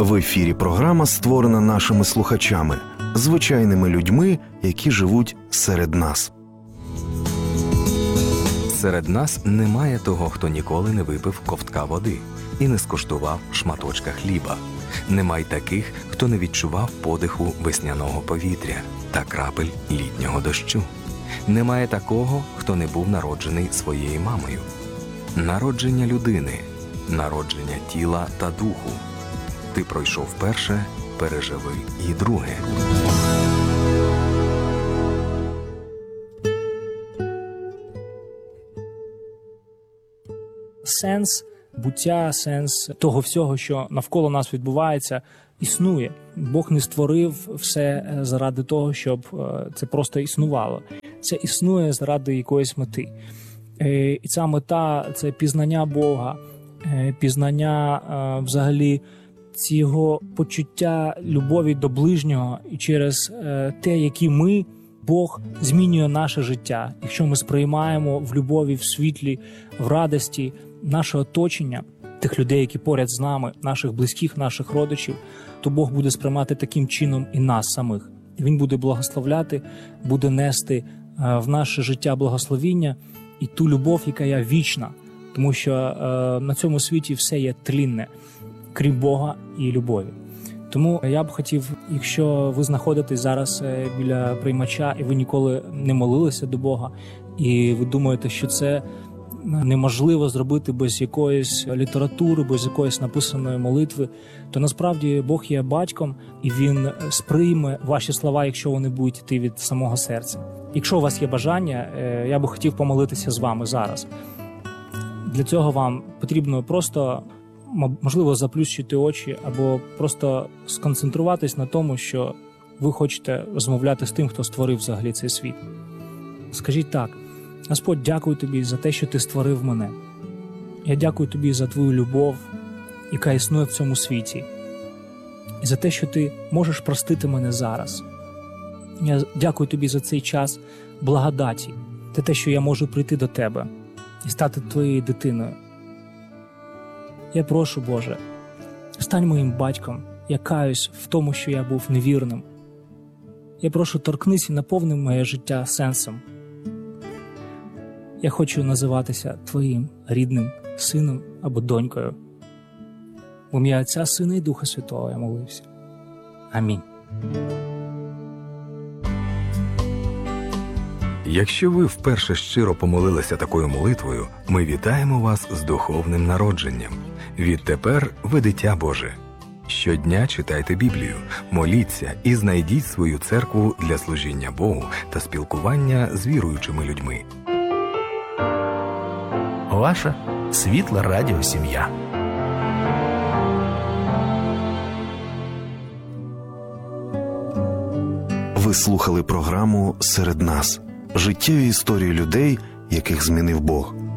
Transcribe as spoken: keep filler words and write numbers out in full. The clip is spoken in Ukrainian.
В ефірі програма створена нашими слухачами, звичайними людьми, які живуть серед нас. Серед нас немає того, хто ніколи не випив ковтка води і не скуштував шматочка хліба. Немає таких, хто не відчував подиху весняного повітря та крапель літнього дощу. Немає такого, хто не був народжений своєю мамою. Народження людини, народження тіла та духу. Ти пройшов перше, переживи і друге. Сенс буття, сенс того всього, що навколо нас відбувається, існує. Бог не створив все заради того, щоб це просто існувало. Це існує заради якоїсь мети. І ця мета – це пізнання Бога, пізнання взагалі цього почуття любові до ближнього, і через те, які ми, Бог змінює наше життя. Якщо ми сприймаємо в любові, в світлі, в радості наше оточення, тих людей, які поряд з нами, наших близьких, наших родичів, то Бог буде сприймати таким чином і нас самих. Він буде благословляти, буде нести в наше життя благословіння і ту любов, яка є вічна. Тому що е, на цьому світі все є тлінне, крім Бога і любові. Тому я б хотів, якщо ви знаходитесь зараз біля приймача і ви ніколи не молилися до Бога, і ви думаєте, що це неможливо зробити без якоїсь літератури, без якоїсь написаної молитви, то насправді Бог є батьком, і Він сприйме ваші слова, якщо вони будуть йти від самого серця. Якщо у вас є бажання, я би хотів помолитися з вами зараз. Для цього вам потрібно просто, можливо, заплющити очі або просто сконцентруватись на тому, що ви хочете розмовляти з тим, хто створив взагалі цей світ. Скажіть так: Господь, дякую Тобі за те, що Ти створив мене. Я дякую Тобі за Твою любов, яка існує в цьому світі. І за те, що Ти можеш простити мене зараз. Я дякую Тобі за цей час благодаті, за те, що я можу прийти до Тебе і стати Твоєю дитиною. Я прошу, Боже, стань моїм батьком. Я каюсь в тому, що я був невірним. Я прошу, торкнись і наповни моє життя сенсом. Я хочу називатися Твоїм рідним сином або донькою. В ім'я Отця, Сина і Духа Святого я молився. Амінь. Якщо ви вперше щиро помолилися такою молитвою, ми вітаємо вас з духовним народженням. Відтепер ви дитя Боже. Щодня читайте Біблію, моліться і знайдіть свою церкву для служіння Богу та спілкування з віруючими людьми. Ваша світла радіосім'я. Ви слухали програму «Серед нас» – життєві історії людей, яких змінив Бог.